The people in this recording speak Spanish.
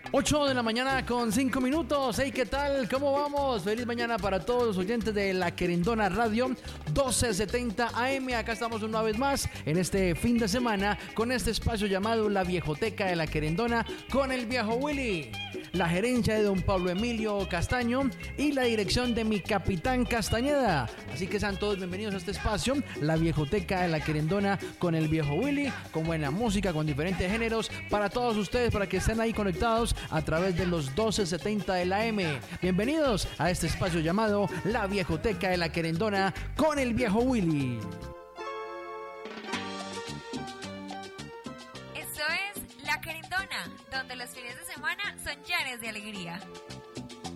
8 de la mañana con 5 minutos. Hey, ¿qué tal? ¿Cómo vamos? Feliz mañana para todos los oyentes de La Querendona Radio 1270 AM. Acá estamos una vez más en este fin de semana con este espacio llamado La Viejoteca de La Querendona con el viejo Willy, la gerencia de don Pablo Emilio Castaño y la dirección de mi capitán Castañeda. Así que sean todos bienvenidos a este espacio, La Viejoteca de La Querendona con el viejo Willy, con buena música, con diferentes géneros para todos ustedes, para que estén ahí conectados a través de los 1270 de la M. Bienvenidos a este espacio llamado La Viejoteca de La Querendona con el viejo Willy. Esto es La Querendona, donde los fines de semana son llenos de alegría.